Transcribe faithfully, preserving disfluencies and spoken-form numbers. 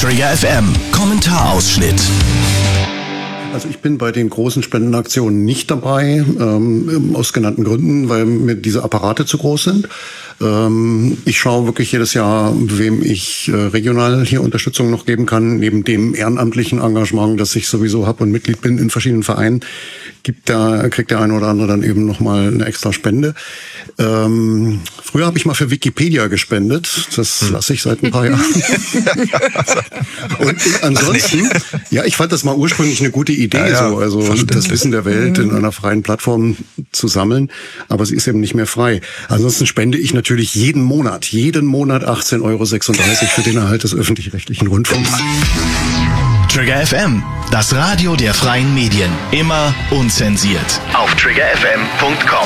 Trigger F M Kommentarausschnitt. Also ich bin bei den großen Spendenaktionen nicht dabei, ähm, aus genannten Gründen, weil mir diese Apparate zu groß sind. Ähm, ich schaue wirklich jedes Jahr, wem ich äh, regional hier Unterstützung noch geben kann, neben dem ehrenamtlichen Engagement, das ich sowieso habe und Mitglied bin in verschiedenen Vereinen, gibt da, kriegt der eine oder andere dann eben nochmal eine extra Spende. Ähm, früher habe ich mal für Wikipedia gespendet, das lasse ich seit ein paar Jahren. Und ansonsten, ja, ich fand das mal ursprünglich eine gute Idee, ja, ja, so, also das Wissen der Welt in einer freien Plattform zu sammeln, aber sie ist eben nicht mehr frei. Ansonsten spende ich natürlich jeden Monat, jeden Monat achtzehn Euro sechsunddreißig für den Erhalt des öffentlich-rechtlichen Rundfunks. Trigger F M, das Radio der freien Medien, immer unzensiert. Auf trigger f m punkt com